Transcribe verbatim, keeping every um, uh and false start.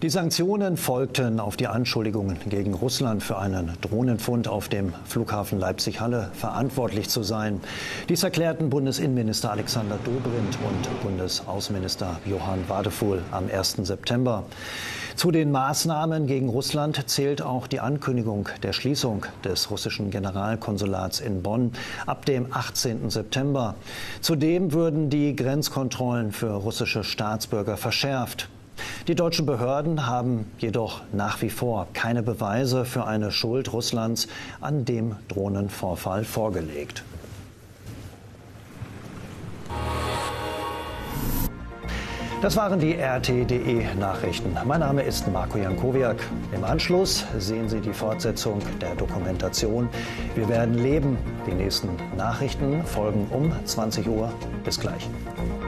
Die Sanktionen folgten auf die Anschuldigungen gegen Russland für einen Drohnenfund auf dem Flughafen Leipzig-Halle verantwortlich zu sein. Dies erklärten Bundesinnenminister Alexander Dobrindt und Bundesaußenminister Johann Wadefuhl am ersten September. Zu den Maßnahmen gegen Russland zählt auch die Ankündigung der Schließung des russischen Generalkonsulats in Bonn ab dem achtzehnten September. Zudem würden die Grenzkontrollen für russische Staatsbürger verschärft. Die deutschen Behörden haben jedoch nach wie vor keine Beweise für eine Schuld Russlands an dem Drohnenvorfall vorgelegt. Das waren die R T punkt D E Nachrichten. Mein Name ist Marco Jankowiak. Im Anschluss sehen Sie die Fortsetzung der Dokumentation Wir werden leben. Die nächsten Nachrichten folgen um zwanzig Uhr. Bis gleich.